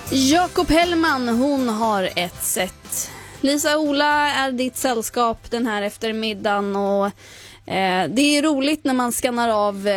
Jakob Hellman, hon har ett sätt. Lisa-Ola är ditt sällskap den här eftermiddagen och det är roligt när man skannar av